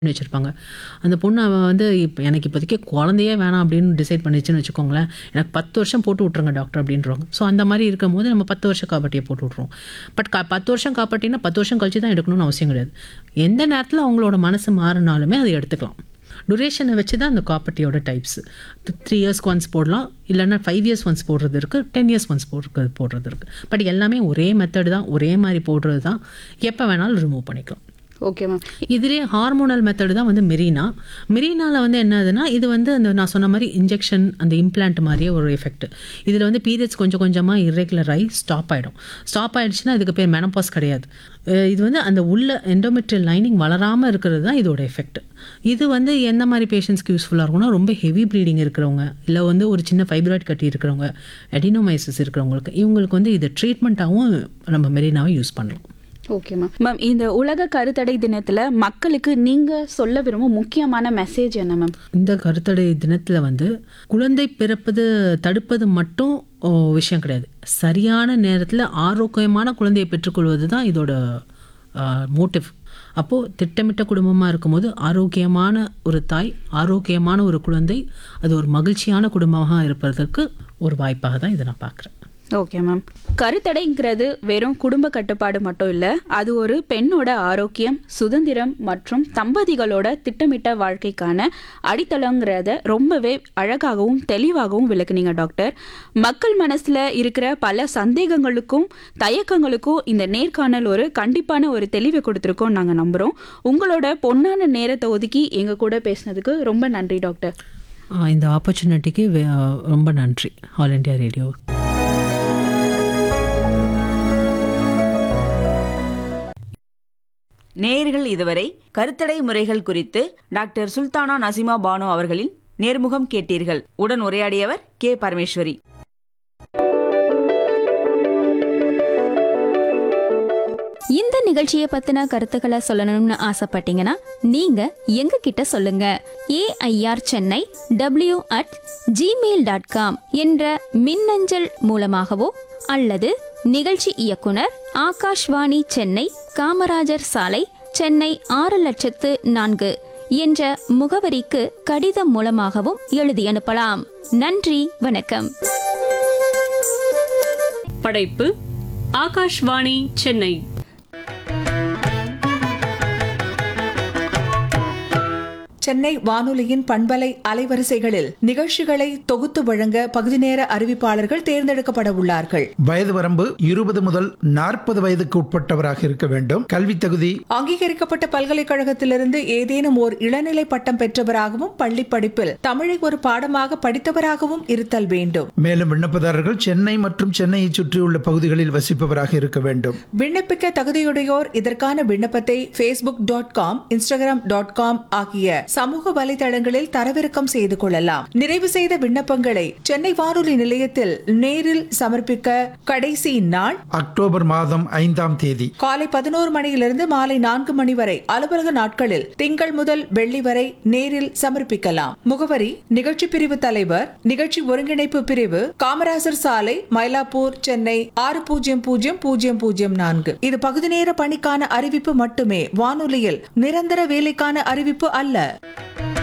வச்சிருப்பாங்க. அந்த பொண்ணு அவ வந்து எனக்கு இப்போதைக்கு குழந்தையே வேணாம் அப்படின்னு டிசைட் பண்ணிச்சுன்னு வச்சுக்கோங்களேன். எனக்கு 10 வருஷம் போட்டு விட்டுருங்க டாக்டர் அப்படின்றவங்க. ஸோ அந்த மாதிரி இருக்கும்போது நம்ம 10 வருஷம் காப்பாட்டியை போட்டு விட்ருவோம். பட் 10 வருஷம் காப்பாட்டினா 10 வருஷம் கழிச்சு தான் எடுக்கணும்னு அவசியம் கிடையாது. எந்த நேரத்தில் அவங்களோட மனசு மாறினாலுமே அதை எடுத்துக்கலாம். டூரேஷனை வச்சு தான் அந்த காப்பர்ட்டியோட டைப்ஸ். 3 இயர்ஸ்க்கு ஒன்ஸ் போடலாம், இல்லைன்னா 5 இயர்ஸ் ஒன்ஸ் போடுறது இருக்குது, 10 இயர்ஸ் ஒன்ஸ் போடுறது இருக்குது. பட் எல்லாமே ஒரே மெத்தடு தான், ஒரே மாதிரி போடுறது தான். எப்போ வேணாலும் ரிமூவ் பண்ணிக்கலாம். Okay ma'am. இதுலேயே ஹார்மோனல் மெத்தடு தான் வந்து மெரினாவில் வந்து என்னதுன்னா, இது வந்து அந்த நான் சொன்ன மாதிரி இன்ஜெக்ஷன், அந்த இம்ப்ளான்ட் மாதிரியே ஒரு எஃபெக்ட். இதில் வந்து பீரியட்ஸ் கொஞ்சம் கொஞ்சமாக இர்ரெகுலர் ஆகி ஸ்டாப் ஆகிடுச்சுன்னா இதுக்கு பேர் மெனப்பாஸ் கிடையாது. இது வந்து அந்த உள்ள எண்டோமெட்ரியல் லைனிங் வளராமல் இருக்கிறது தான் இதோட எஃபெக்ட். இது வந்து எந்த மாதிரி பேஷண்ட்ஸ்க்கு யூஸ்ஃபுல்லாக இருக்கும்னா, ரொம்ப ஹெவி ப்ளீடிங் இருக்கிறவங்க, இல்லை வந்து ஒரு சின்ன ஃபைப்ராய்ட் கட்டி இருக்கிறவங்க, எடினோமைசிஸ் இருக்கிறவங்களுக்கு, இவங்களுக்கு வந்து இது ட்ரீட்மெண்ட்டாகவும் நம்ம மெரினாவை யூஸ் பண்ணலாம். Okay ma'am. மேம், இந்த உலக கருத்தடை தினத்தில் மக்களுக்கு நீங்கள் சொல்ல விரும்பும் முக்கியமான மெசேஜ் என்ன மேம்? இந்த கருத்தடை தினத்தில் வந்து குழந்தை பிறப்பது தடுப்பது மட்டும் விஷயம் கிடையாது. சரியான நேரத்தில் ஆரோக்கியமான குழந்தையை பெற்றுக்கொள்வது தான் இதோட மோட்டிவ். அப்போது திட்டமிட்ட குடும்பமாக இருக்கும்போது ஆரோக்கியமான ஒரு தாய், ஆரோக்கியமான ஒரு குழந்தை, அது ஒரு மகிழ்ச்சியான குடும்பமாக இருப்பதற்கு ஒரு வாய்ப்பாக தான் இதை நான் பார்க்குறேன். Okay ma'am. கருத்தடைங்கிறது வெறும் குடும்ப கட்டுப்பாடு மட்டும் இல்லை, அது ஒரு பெண்ணோட ஆரோக்கியம், சுதந்திரம் மற்றும் தம்பதிகளோட திட்டமிட்ட வாழ்க்கைக்கான அடித்தளங்கிறத ரொம்பவே அழகாகவும் தெளிவாகவும் விளக்குனீங்க டாக்டர். மக்கள் மனசில் இருக்கிற பல சந்தேகங்களுக்கும் தயக்கங்களுக்கும் இந்த நேர்காணல் ஒரு கண்டிப்பான ஒரு தெளிவை கொடுத்துருக்கோம் நாங்கள் நம்புகிறோம். உங்களோட பொன்னான நேரத்தை ஒதுக்கி எங்கள் கூட பேசினதுக்கு ரொம்ப நன்றி டாக்டர். இந்த ஆப்பர்ச்சுனிட்டிக்கு ரொம்ப நன்றி ஆல் இண்டியா ரேடியோ. நேயர்கள் இதுவரை கருத்தடை முறைகள் குறித்து டாக்டர் சுல்தானா நசீமா பானு அவர்களின் நேர்முகம் கேட்டீர்கள். உடன் உரையாடியவர் கே. பரமேஸ்வரி. இந்த நிகழ்ச்சியை பத்தின கருத்துக்களை சொல்லணும்னு ஆசைப்பட்டீங்கன்னா நீங்க எங்க கிட்ட சொல்லுங்க. AIRChennai@gmail.com என்ற மின்னஞ்சல் மூலமாகவோ அல்லது நிகழ்ச்சி இயக்குனர் ஆகாஷ்வாணி சென்னை, காமராஜர் சாலை, சென்னை 600400 என்ற முகவரிக்கு கடிதம் மூலமாகவும் எழுதி அனுப்பலாம். நன்றி, வணக்கம். படைப்பு ஆகாஷ்வாணி சென்னை. சென்னை வானொலியின் பண்பலை அலைவரிசைகளில் நிகழ்ச்சிகளை தொகுத்து வழங்க பகுதி நேர அறிவிப்பாளர்கள் தேர்ந்தெடுக்கப்பட உள்ளார்கள். வயது வரம்பு 20 முதல் 40 வயதுக்கு உட்பட்டவராக இருக்க வேண்டும். கல்வி தகுதி அங்கீகரிக்கப்பட்ட பல்கலைக்கழகத்திலிருந்து ஏதேனும் ஓர் இளநிலை பட்டம் பெற்றவராகவும் பள்ளி படிப்பில் தமிழை ஒரு பாடமாக படித்தவராகவும் இருத்தல் வேண்டும். மேலும் விண்ணப்பதாரர்கள் சென்னை மற்றும் சென்னையை சுற்றியுள்ள பகுதிகளில் வசிப்பவராக இருக்க வேண்டும். விண்ணப்பிக்க தகுதியுடையோர் இதற்கான விண்ணப்பத்தை facebook.com, instagram.com ஆகிய சமூக வலைதளங்களில் தரவிறக்கம் செய்து கொள்ளலாம். நிறைவு செய்த விண்ணப்பங்களை சென்னை வானொலி நிலையத்தில் நேரில் சமர்ப்பிக்க கடைசி நாள் அக்டோபர் மாதம் 5ஆம் தேதி காலை 11 மணியிலிருந்து மாலை 4 மணி வரை. அலுவலக நாட்களில் திங்கள் முதல் வெள்ளி வரை நேரில் சமர்ப்பிக்கலாம். முகவரி: நிகழ்ச்சி பிரிவு தலைவர், நிகழ்ச்சி ஒருங்கிணைப்பு பிரிவு, காமராஜர் சாலை, மயிலாப்பூர், சென்னை 600004. இது பகுதி நேர பணிக்கான அறிவிப்பு மட்டுமே. வானொலியில் நிரந்தர வேலைக்கான அறிவிப்பு அல்ல.